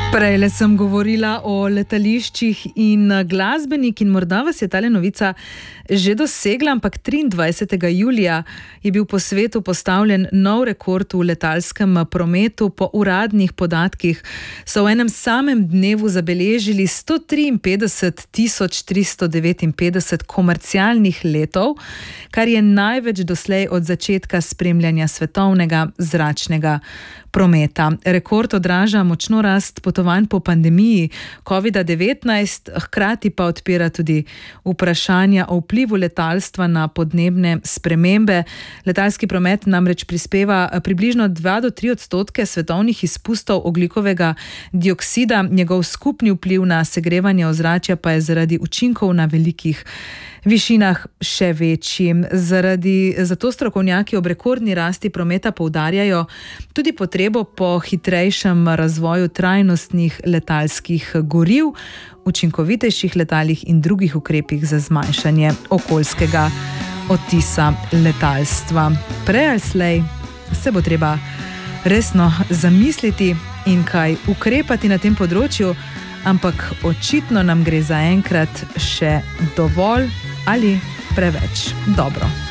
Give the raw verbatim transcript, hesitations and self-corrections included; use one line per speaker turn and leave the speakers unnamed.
Prejle sem govorila o letališčih in glasbenik in morda vas je tale novica že dosegla, ampak triindvajsetega julija je bil po svetu postavljen nov rekord v letalskem prometu. Po uradnih podatkih so v enem samem dnevu zabeležili sto triinpetdeset tisoč tristo devetinpetdeset komercialnih letov, kar je največ doslej od začetka spremljanja svetovnega zračnega prometa. Rekord odraža močno rast potovanj po pandemiji kovida devetnajst, hkrati pa odpira tudi vprašanja o vplivu letalstva na podnebne spremembe. Letalski promet namreč prispeva približno dva do tri odstotke svetovnih izpustov ogljikovega dioksida. Njegov skupni vpliv na segrevanje ozračja pa je zaradi učinkov na velikih višinah še večji. Zaradi, zato strokovnjaki ob rekordni rasti prometa poudarjajo tudi potrebo po hitrejšem razvoju trajnostnih letalskih goriv, učinkovitejših letalih in drugih ukrepih za zmanjšanje okoljskega odtisa letalstva. Prej ali slej se bo treba resno zamisliti in kaj ukrepati na tem področju, ampak očitno nam gre zaenkrat še dovolj ali preveč dobro.